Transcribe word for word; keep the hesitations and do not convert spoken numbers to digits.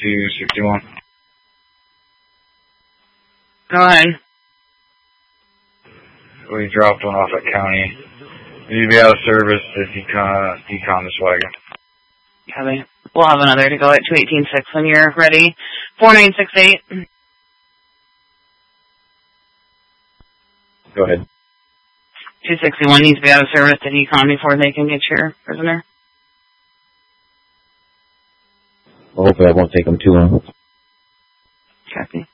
two sixty-one. Go ahead. We dropped one off at County. We need to be out of service to decon, decon this wagon. Copy. We'll have another to go at two eighteen six when you're ready. four nine six eight. Go ahead. two sixty-one needs to be out of service to decon before they can get your prisoner. Well, hopefully I won't take them too long. Copy.